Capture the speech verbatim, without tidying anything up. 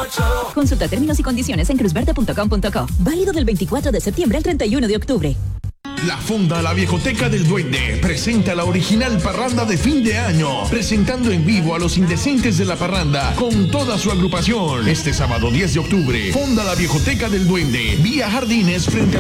Consulta términos y condiciones en cruzverde punto com punto co. Válido del veinticuatro de septiembre al treinta y uno de octubre. La Fonda La Viejoteca del Duende presenta la original parranda de fin de año, presentando en vivo a los indecentes de la parranda con toda su agrupación. Este sábado diez de octubre, Fonda La Viejoteca del Duende, vía Jardines frente a